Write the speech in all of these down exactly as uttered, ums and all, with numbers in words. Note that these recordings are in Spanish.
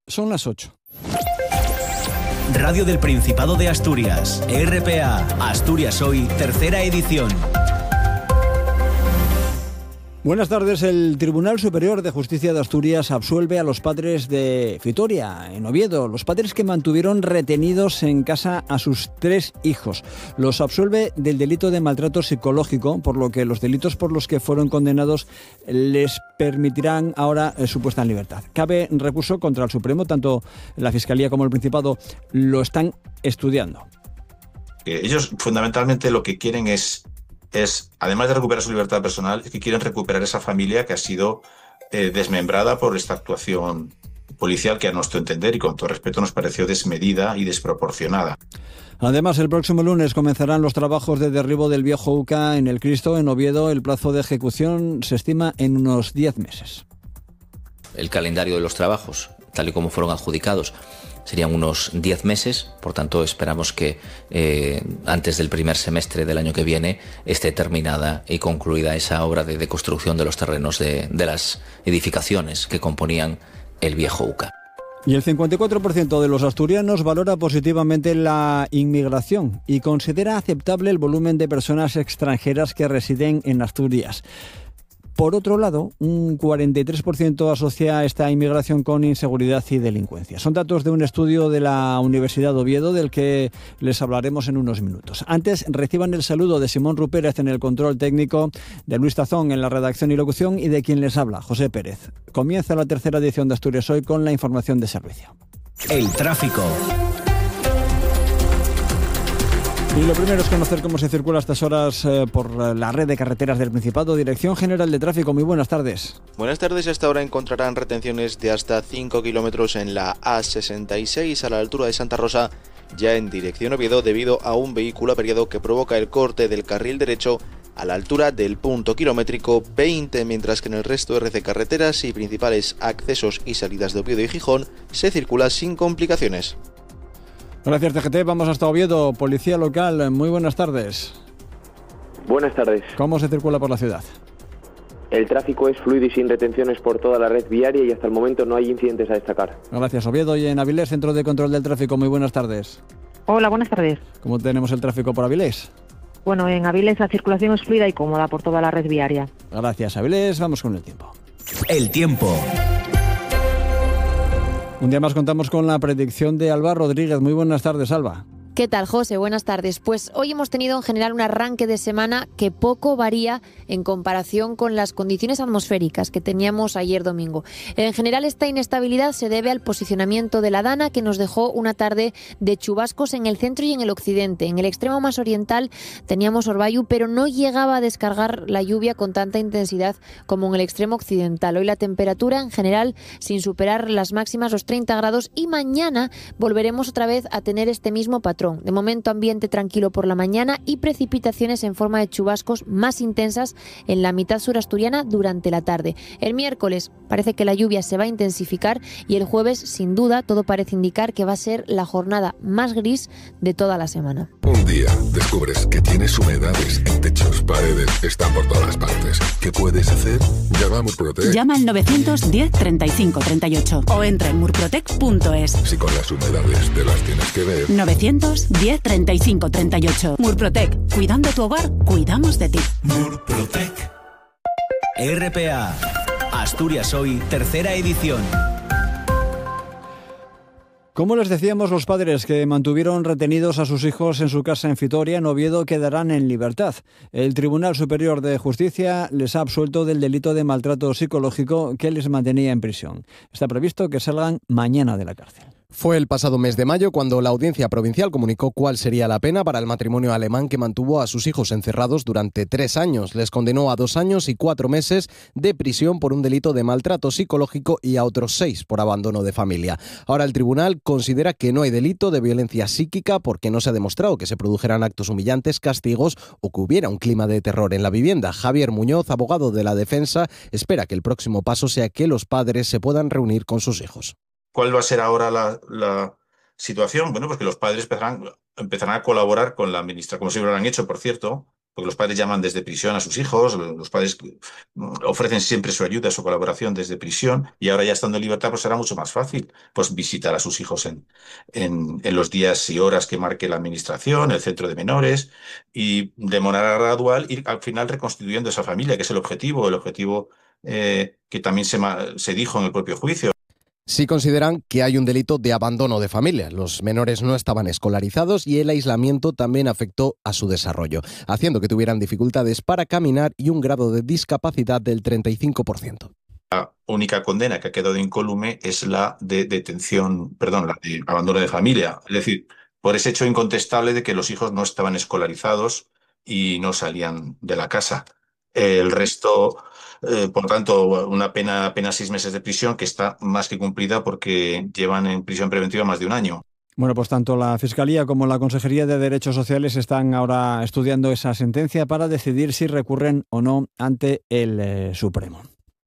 Son las ocho. Radio del Principado de Asturias, R P A, Asturias Hoy, tercera edición. Buenas tardes. El Tribunal Superior de Justicia de Asturias absuelve a los padres de Fitoria, en Oviedo, los padres que mantuvieron retenidos en casa a sus tres hijos. Los absuelve del delito de maltrato psicológico, por lo que los delitos por los que fueron condenados les permitirán ahora eh, su puesta en libertad. Cabe recurso contra el Supremo, tanto la Fiscalía como el Principado lo están estudiando. Ellos fundamentalmente lo que quieren es es, además de recuperar su libertad personal, es que quieren recuperar esa familia que ha sido eh, desmembrada por esta actuación policial que, a nuestro entender y con todo respeto, nos pareció desmedida y desproporcionada. Además, el próximo lunes comenzarán los trabajos de derribo del viejo U C A en El Cristo, en Oviedo. El plazo de ejecución se estima en unos diez meses. El calendario de los trabajos, tal y como fueron adjudicados, serían unos diez meses, por tanto esperamos que eh, antes del primer semestre del año que viene esté terminada y concluida esa obra de deconstrucción de los terrenos de, de las edificaciones que componían el viejo U C A. Y el cincuenta y cuatro por ciento de los asturianos valora positivamente la inmigración y considera aceptable el volumen de personas extranjeras que residen en Asturias. Por otro lado, un cuarenta y tres por ciento asocia esta inmigración con inseguridad y delincuencia. Son datos de un estudio de la Universidad de Oviedo del que les hablaremos en unos minutos. Antes, reciban el saludo de Simón Rupérez en el control técnico, de Luis Tazón en la redacción y locución y de quien les habla, José Pérez. Comienza la tercera edición de Asturias Hoy con la información de servicio. El tráfico. Y lo primero es conocer cómo se circula a estas horas eh, por la red de carreteras del Principado. Dirección General de Tráfico, muy buenas tardes. Buenas tardes. Hasta ahora encontrarán retenciones de hasta cinco kilómetros en la A sesenta y seis a la altura de Santa Rosa, ya en dirección Oviedo, debido a un vehículo averiado que provoca el corte del carril derecho a la altura del punto kilométrico veinte, mientras que en el resto de red de carreteras y principales accesos y salidas de Oviedo y Gijón se circula sin complicaciones. Gracias, T G T. Vamos hasta Oviedo. Policía local, muy buenas tardes. Buenas tardes. ¿Cómo se circula por la ciudad? El tráfico es fluido y sin retenciones por toda la red viaria y hasta el momento no hay incidentes a destacar. Gracias, Oviedo. Y en Avilés, Centro de Control del Tráfico, muy buenas tardes. Hola, buenas tardes. ¿Cómo tenemos el tráfico por Avilés? Bueno, en Avilés la circulación es fluida y cómoda por toda la red viaria. Gracias, Avilés. Vamos con el tiempo. El tiempo. Un día más contamos con la predicción de Alba Rodríguez. Muy buenas tardes, Alba. ¿Qué tal, José? Buenas tardes. Pues hoy hemos tenido en general un arranque de semana que poco varía en comparación con las condiciones atmosféricas que teníamos ayer domingo. En general, esta inestabilidad se debe al posicionamiento de la Dana, que nos dejó una tarde de chubascos en el centro y en el occidente. En el extremo más oriental teníamos orvallo, pero no llegaba a descargar la lluvia con tanta intensidad como en el extremo occidental. Hoy la temperatura en general sin superar las máximas, los treinta grados, y mañana volveremos otra vez a tener este mismo patrón. De momento, ambiente tranquilo por la mañana y precipitaciones en forma de chubascos más intensas en la mitad surasturiana durante la tarde. El miércoles parece que la lluvia se va a intensificar y el jueves, sin duda, todo parece indicar que va a ser la jornada más gris de toda la semana. Un día descubres que tienes humedades en techos, paredes, están por todas partes. ¿Qué puedes hacer? Llama a Murprotec. Llama al novecientos diez treinta y cinco treinta y ocho o entra en murprotec punto es. Si con las humedades te las tienes que ver. novecientos diez treinta y cinco treinta y ocho. Murprotec. Cuidando tu hogar, cuidamos de ti. Murprotec. R P A. Asturias Hoy, tercera edición. Como les decíamos, los padres que mantuvieron retenidos a sus hijos en su casa en Fitoria, en Oviedo, quedarán en libertad. El Tribunal Superior de Justicia les ha absuelto del delito de maltrato psicológico que les mantenía en prisión. Está previsto que salgan mañana de la cárcel. Fue el pasado mes de mayo cuando la Audiencia Provincial comunicó cuál sería la pena para el matrimonio alemán que mantuvo a sus hijos encerrados durante tres años. Les condenó a dos años y cuatro meses de prisión por un delito de maltrato psicológico y a otros seis por abandono de familia. Ahora el tribunal considera que no hay delito de violencia psíquica porque no se ha demostrado que se produjeran actos humillantes, castigos o que hubiera un clima de terror en la vivienda. Javier Muñoz, abogado de la defensa, espera que el próximo paso sea que los padres se puedan reunir con sus hijos. ¿Cuál va a ser ahora la, la situación? Bueno, pues que los padres empezarán, empezarán a colaborar con la ministra, como siempre lo han hecho, por cierto, porque los padres llaman desde prisión a sus hijos, los padres ofrecen siempre su ayuda, su colaboración desde prisión, y ahora ya estando en libertad pues será mucho más fácil pues visitar a sus hijos en, en, en los días y horas que marque la administración, el centro de menores, y de manera gradual ir al final reconstituyendo esa familia, que es el objetivo, el objetivo eh, que también se, se dijo en el propio juicio. Sí consideran que hay un delito de abandono de familia. Los menores no estaban escolarizados y el aislamiento también afectó a su desarrollo, haciendo que tuvieran dificultades para caminar y un grado de discapacidad del treinta y cinco por ciento. La única condena que ha quedado incólume es la de detención, perdón, la de abandono de familia. Es decir, por ese hecho incontestable de que los hijos no estaban escolarizados y no salían de la casa. El resto, eh, por tanto, una pena apenas seis meses de prisión que está más que cumplida porque llevan en prisión preventiva más de un año. Bueno, pues tanto la Fiscalía como la Consejería de Derechos Sociales están ahora estudiando esa sentencia para decidir si recurren o no ante el eh, Supremo.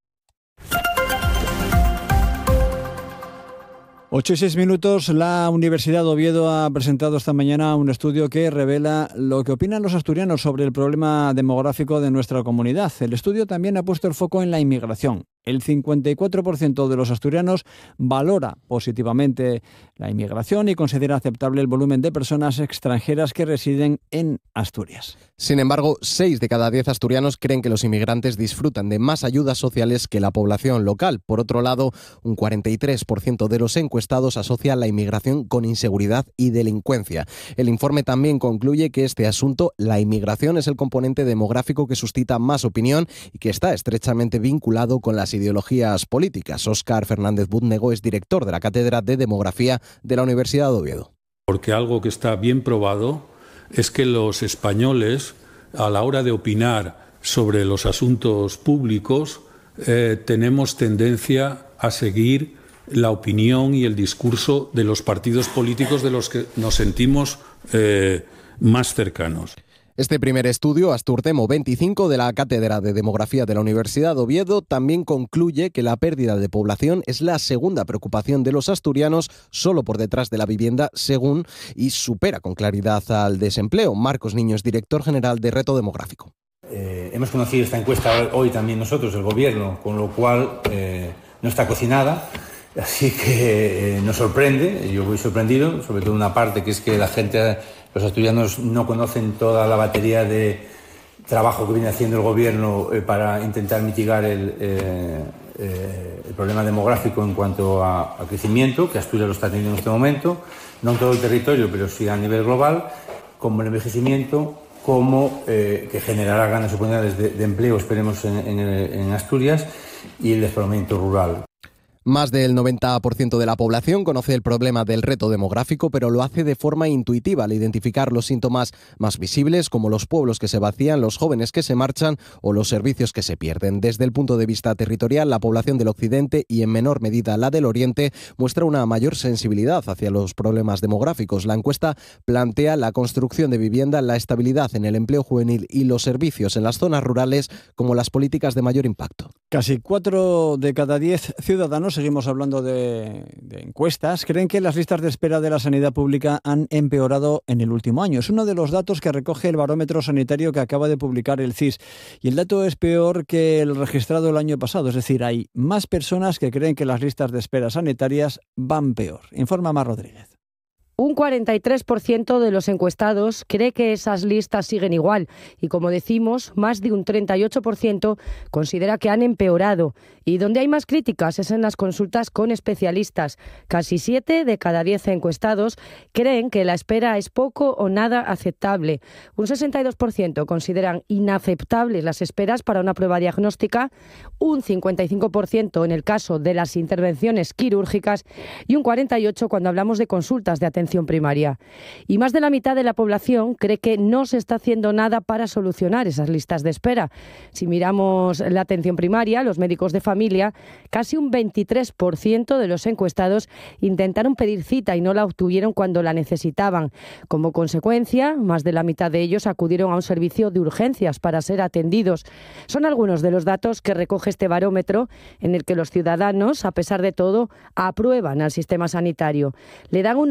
Ocho y seis minutos, la Universidad de Oviedo ha presentado esta mañana un estudio que revela lo que opinan los asturianos sobre el problema demográfico de nuestra comunidad. El estudio también ha puesto el foco en la inmigración. El cincuenta y cuatro por ciento de los asturianos valora positivamente la inmigración y considera aceptable el volumen de personas extranjeras que residen en Asturias. Sin embargo, seis de cada diez asturianos creen que los inmigrantes disfrutan de más ayudas sociales que la población local. Por otro lado, un cuarenta y tres por ciento de los encuestados asocia la inmigración con inseguridad y delincuencia. El informe también concluye que este asunto, la inmigración, es el componente demográfico que suscita más opinión y que está estrechamente vinculado con las ideologías políticas. Óscar Fernández Budnego es director de la Cátedra de Demografía de la Universidad de Oviedo. Porque algo que está bien probado es que los españoles, a la hora de opinar sobre los asuntos públicos, eh, tenemos tendencia a seguir la opinión y el discurso de los partidos políticos de los que nos sentimos eh, más cercanos. Este primer estudio, Asturtemo veinticinco, de la Cátedra de Demografía de la Universidad de Oviedo, también concluye que la pérdida de población es la segunda preocupación de los asturianos, solo por detrás de la vivienda, según, y supera con claridad al desempleo. Marcos Niño es director general de Reto Demográfico. Eh, hemos conocido esta encuesta hoy también nosotros, el Gobierno, con lo cual eh, no está cocinada. Así que eh, nos sorprende, yo voy sorprendido, sobre todo una parte que es que la gente, los asturianos no conocen toda la batería de trabajo que viene haciendo el Gobierno eh, para intentar mitigar el, eh, eh, el problema demográfico en cuanto a, a crecimiento, que Asturias lo está teniendo en este momento, no en todo el territorio, pero sí a nivel global, como el envejecimiento, como eh, que generará grandes oportunidades de, de empleo, esperemos, en, en, en Asturias, y el despoblamiento rural. Más del noventa por ciento de la población conoce el problema del reto demográfico, pero lo hace de forma intuitiva al identificar los síntomas más visibles, como los pueblos que se vacían, los jóvenes que se marchan o los servicios que se pierden. Desde el punto de vista territorial, la población del occidente y en menor medida la del oriente muestra una mayor sensibilidad hacia los problemas demográficos. La encuesta plantea la construcción de vivienda, la estabilidad en el empleo juvenil y los servicios en las zonas rurales como las políticas de mayor impacto. Casi cuatro de cada diez ciudadanos, seguimos hablando de, de encuestas, creen que las listas de espera de la sanidad pública han empeorado en el último año. Es uno de los datos que recoge el barómetro sanitario que acaba de publicar el C I S. Y el dato es peor que el registrado el año pasado. Es decir, hay más personas que creen que las listas de espera sanitarias van peor. Informa Mar Rodríguez. Un cuarenta y tres por ciento de los encuestados cree que esas listas siguen igual y, como decimos, más de un treinta y ocho por ciento considera que han empeorado. Y donde hay más críticas es en las consultas con especialistas. Casi siete de cada diez encuestados creen que la espera es poco o nada aceptable. Un sesenta y dos por ciento consideran inaceptables las esperas para una prueba diagnóstica, un cincuenta y cinco por ciento en el caso de las intervenciones quirúrgicas y un cuarenta y ocho por ciento cuando hablamos de consultas de atención primaria. Y más de la mitad de la población cree que no se está haciendo nada para solucionar esas listas de espera. Si miramos la atención primaria, los médicos de familia, casi un veintitrés por ciento de los encuestados intentaron pedir cita y no la obtuvieron cuando la necesitaban. Como consecuencia, más de la mitad de ellos acudieron a un servicio de urgencias para ser atendidos. Son algunos de los datos que recoge este barómetro, en el que los ciudadanos, a pesar de todo, aprueban al sistema sanitario. Le dan un notable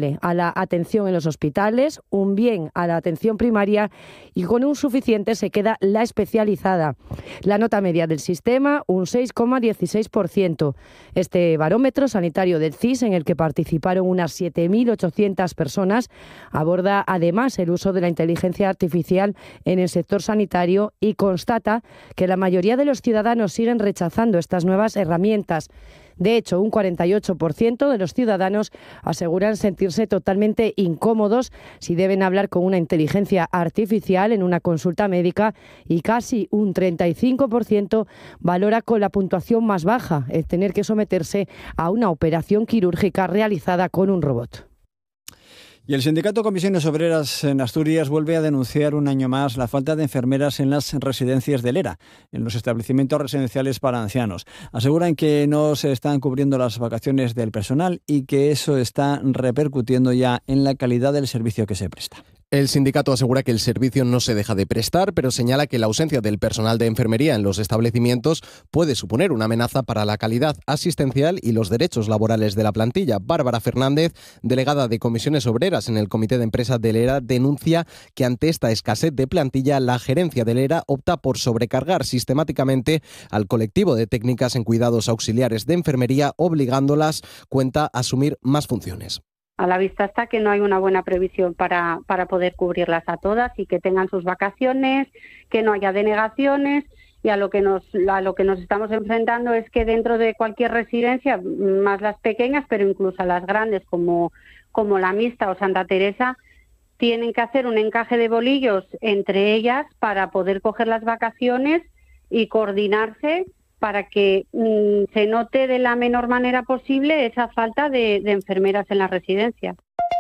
doble a la atención en los hospitales, un bien a la atención primaria y con un suficiente se queda la especializada. La nota media del sistema, un seis coma dieciséis por ciento. Este barómetro sanitario del C I S, en el que participaron unas siete mil ochocientas personas, aborda además el uso de la inteligencia artificial en el sector sanitario y constata que la mayoría de los ciudadanos siguen rechazando estas nuevas herramientas. De hecho, un cuarenta y ocho por ciento de los ciudadanos aseguran sentirse totalmente incómodos si deben hablar con una inteligencia artificial en una consulta médica y casi un treinta y cinco por ciento valora con la puntuación más baja el tener que someterse a una operación quirúrgica realizada con un robot. Y el sindicato Comisiones Obreras en Asturias vuelve a denunciar un año más la falta de enfermeras en las residencias del ERA, en los establecimientos residenciales para ancianos. Aseguran que no se están cubriendo las vacaciones del personal y que eso está repercutiendo ya en la calidad del servicio que se presta. El sindicato asegura que el servicio no se deja de prestar, pero señala que la ausencia del personal de enfermería en los establecimientos puede suponer una amenaza para la calidad asistencial y los derechos laborales de la plantilla. Bárbara Fernández, delegada de Comisiones Obreras en el Comité de Empresa del ERA, denuncia que ante esta escasez de plantilla, la gerencia del ERA opta por sobrecargar sistemáticamente al colectivo de técnicas en cuidados auxiliares de enfermería, obligándolas, cuenta, a asumir más funciones. A la vista está que no hay una buena previsión para, para poder cubrirlas a todas y que tengan sus vacaciones, que no haya denegaciones, y a lo que nos a lo que nos estamos enfrentando es que dentro de cualquier residencia, más las pequeñas, pero incluso las grandes como, como la Mixta o Santa Teresa, tienen que hacer un encaje de bolillos entre ellas para poder coger las vacaciones y coordinarse para que mmm, se note de la menor manera posible esa falta de, de enfermeras en las residencias.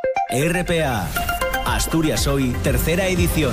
R P A, Asturias Hoy, tercera edición.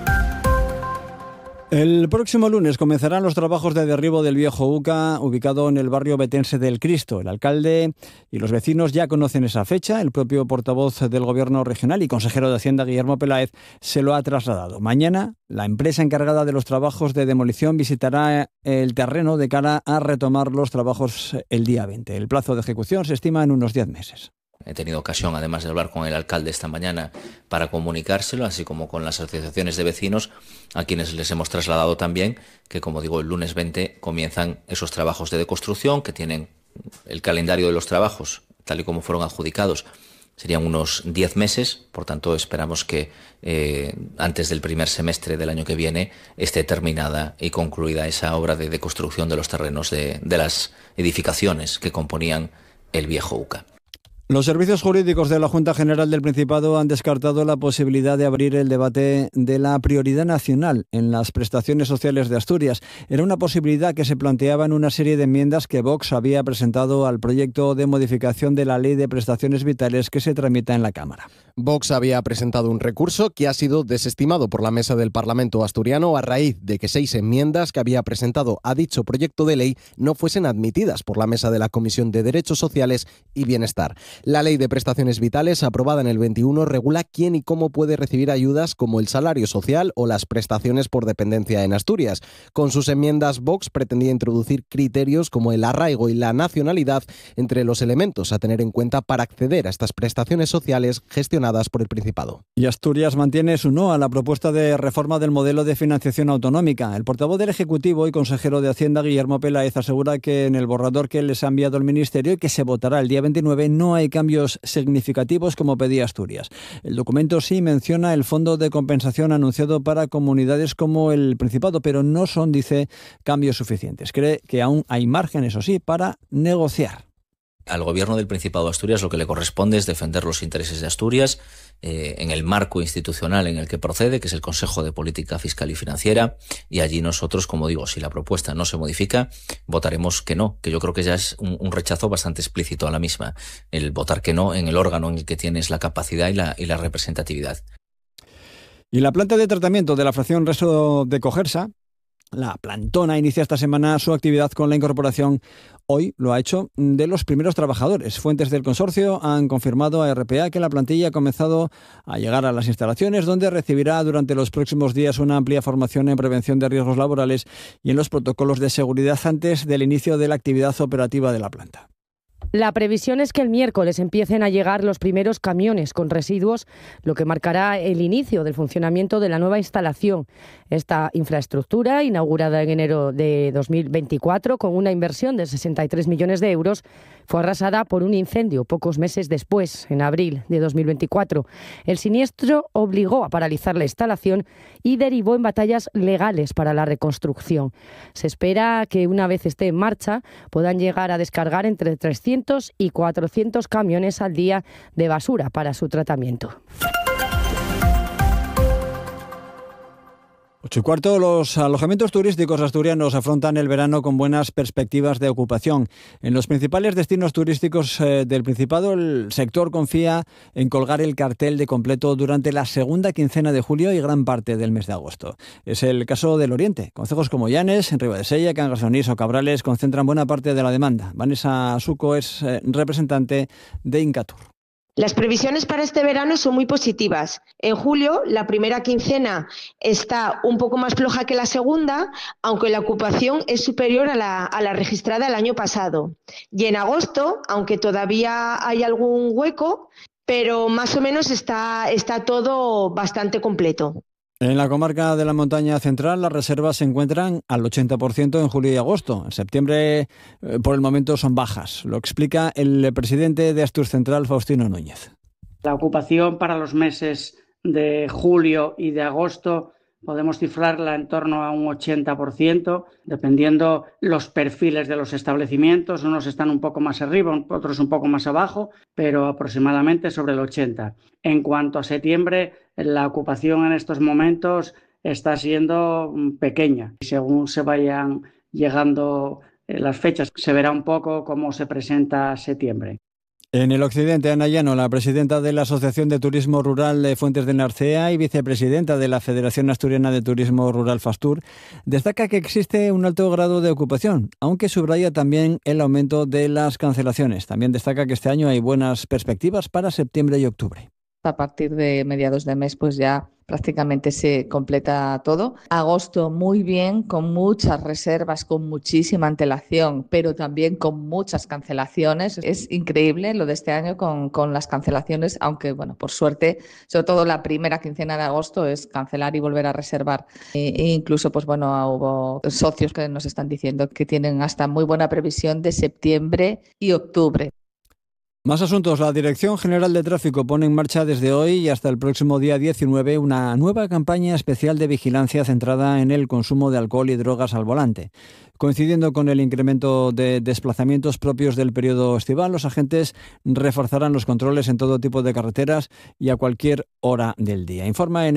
El próximo lunes comenzarán los trabajos de derribo del viejo U C A, ubicado en el barrio betense del Cristo. El alcalde y los vecinos ya conocen esa fecha. El propio portavoz del Gobierno regional y consejero de Hacienda, Guillermo Peláez, se lo ha trasladado. Mañana, la empresa encargada de los trabajos de demolición visitará el terreno de cara a retomar los trabajos el día veinte. El plazo de ejecución se estima en unos diez meses. He tenido ocasión, además de hablar con el alcalde esta mañana, para comunicárselo, así como con las asociaciones de vecinos, a quienes les hemos trasladado también que, como digo, el lunes veinte comienzan esos trabajos de deconstrucción, que tienen el calendario de los trabajos, tal y como fueron adjudicados, serían unos diez meses. Por tanto, esperamos que eh, antes del primer semestre del año que viene esté terminada y concluida esa obra de deconstrucción de los terrenos de, de las edificaciones que componían el viejo U C A. Los servicios jurídicos de la Junta General del Principado han descartado la posibilidad de abrir el debate de la prioridad nacional en las prestaciones sociales de Asturias. Era una posibilidad que se planteaba en una serie de enmiendas que Vox había presentado al proyecto de modificación de la Ley de Prestaciones Vitales que se tramita en la Cámara. Vox había presentado un recurso que ha sido desestimado por la mesa del Parlamento asturiano a raíz de que seis enmiendas que había presentado a dicho proyecto de ley no fuesen admitidas por la mesa de la Comisión de Derechos Sociales y Bienestar. La Ley de Prestaciones Vitales, aprobada en el veintiuno, regula quién y cómo puede recibir ayudas como el salario social o las prestaciones por dependencia en Asturias. Con sus enmiendas, Vox pretendía introducir criterios como el arraigo y la nacionalidad entre los elementos a tener en cuenta para acceder a estas prestaciones sociales gestionadas por el Principado. Y Asturias mantiene su no a la propuesta de reforma del modelo de financiación autonómica. El portavoz del Ejecutivo y consejero de Hacienda, Guillermo Peláez, asegura que en el borrador que les ha enviado el Ministerio y que se votará el día veintinueve no hay cambios significativos como pedía Asturias. El documento sí menciona el fondo de compensación anunciado para comunidades como el Principado, pero no son, dice, cambios suficientes. Cree que aún hay margen, eso sí, para negociar. Al Gobierno del Principado de Asturias lo que le corresponde es defender los intereses de Asturias eh, en el marco institucional en el que procede, que es el Consejo de Política Fiscal y Financiera, y allí nosotros, como digo, si la propuesta no se modifica, votaremos que no, que yo creo que ya es un, un rechazo bastante explícito a la misma, el votar que no en el órgano en el que tienes la capacidad y la, y la representatividad. Y la planta de tratamiento de la fracción Reso de Cogersa, la Plantona, inicia esta semana su actividad con la incorporación, hoy lo ha hecho, de los primeros trabajadores. Fuentes del consorcio han confirmado a R P A que la plantilla ha comenzado a llegar a las instalaciones, donde recibirá durante los próximos días una amplia formación en prevención de riesgos laborales y en los protocolos de seguridad antes del inicio de la actividad operativa de la planta. La previsión es que el miércoles empiecen a llegar los primeros camiones con residuos, lo que marcará el inicio del funcionamiento de la nueva instalación. Esta infraestructura, inaugurada en enero de dos mil veinticuatro con una inversión de sesenta y tres millones de euros, fue arrasada por un incendio pocos meses después, en abril de dos mil veinticuatro. El siniestro obligó a paralizar la instalación y derivó en batallas legales para la reconstrucción. Se espera que una vez esté en marcha puedan llegar a descargar entre trescientos y cuatrocientos camiones al día de basura para su tratamiento. Ocho y cuarto, los alojamientos turísticos asturianos afrontan el verano con buenas perspectivas de ocupación. En los principales destinos turísticos eh, del Principado, el sector confía en colgar el cartel de completo durante la segunda quincena de julio y gran parte del mes de agosto. Es el caso del Oriente. Concejos como Llanes, Ribadesella, Cangas de Onís o Cabrales concentran buena parte de la demanda. Vanessa Suco es eh, representante de Incatur. Las previsiones para este verano son muy positivas. En julio, la primera quincena está un poco más floja que la segunda, aunque la ocupación es superior a la, a la registrada el año pasado. Y en agosto, aunque todavía hay algún hueco, pero más o menos está, está todo bastante completo. En la comarca de la Montaña Central, las reservas se encuentran al ochenta por ciento en julio y agosto. En septiembre, eh, por el momento, son bajas. Lo explica el presidente de Astur Central, Faustino Núñez. La ocupación para los meses de julio y de agosto podemos cifrarla en torno a un ochenta por ciento, dependiendo los perfiles de los establecimientos. Unos están un poco más arriba, otros un poco más abajo, pero aproximadamente sobre el ochenta por ciento. En cuanto a septiembre, la ocupación en estos momentos está siendo pequeña. Según se vayan llegando las fechas, se verá un poco cómo se presenta septiembre. En el occidente, Ana Llano, la presidenta de la Asociación de Turismo Rural de Fuentes de Narcea y vicepresidenta de la Federación Asturiana de Turismo Rural Fastur, destaca que existe un alto grado de ocupación, aunque subraya también el aumento de las cancelaciones. También destaca que este año hay buenas perspectivas para septiembre y octubre. A partir de mediados de mes, pues ya prácticamente se completa todo. Agosto muy bien, con muchas reservas, con muchísima antelación, pero también con muchas cancelaciones. Es increíble lo de este año con, con las cancelaciones, aunque bueno, por suerte, sobre todo la primera quincena de agosto es cancelar y volver a reservar. E, e incluso, pues bueno, hubo socios que nos están diciendo que tienen hasta muy buena previsión de septiembre y octubre. Más asuntos. La Dirección General de Tráfico pone en marcha desde hoy y hasta el próximo día diecinueve una nueva campaña especial de vigilancia centrada en el consumo de alcohol y drogas al volante. Coincidiendo con el incremento de desplazamientos propios del periodo estival, los agentes reforzarán los controles en todo tipo de carreteras y a cualquier hora del día. Informa en